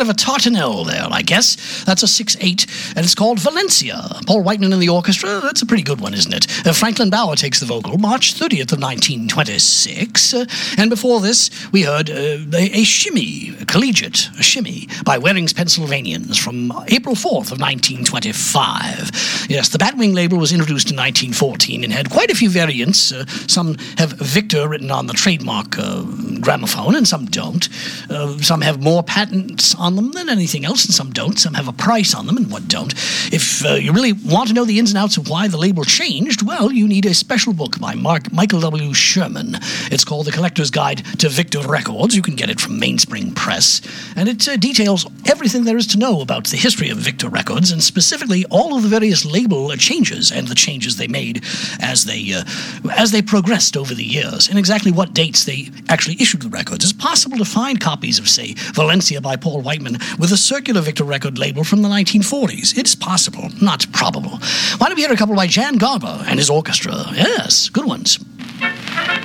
of a tartanelle there, I guess. That's a 6/8, and it's called Valencia. Paul Whiteman in the orchestra. That's a pretty good one, isn't it? Franklin Bauer takes the vocal, March 30th of 1926. And before this, we heard a shimmy, a collegiate, a shimmy, by Waring's Pennsylvanians from April 4th of 1925. Yes, the Batwing label was introduced in 1914 and had quite a few variants. Some have Victor written on the trademark gramophone, and some don't. Some have more patents on them than anything else, and some don't. Some have a price on them, and what don't. If you really want to know the ins and outs of why the label changed, well, you need a special book by Michael W. Sherman. It's called The Collector's Guide to Victor Records. You can get it from Mainspring Press, and it details everything there is to know about the history of Victor Records, and specifically all of the various label changes and the changes they made as they progressed over the years, and exactly what dates they actually issued the records. It's possible to find copies of, say, Valencia by Paul Whiteman with a circular Victor record label from the 1940s. It's possible, not probable. Why don't we hear a couple by Jan Garber and his orchestra? Yes, good ones.